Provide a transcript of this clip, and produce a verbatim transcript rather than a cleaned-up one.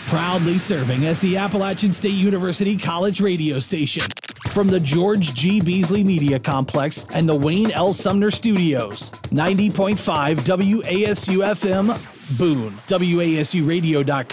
Proudly serving as the Appalachian State University College radio station. From the George G. Beasley Media Complex and the Wayne L. Sumner Studios. ninety point five W A S U F M, Boone. W A S U radio dot com.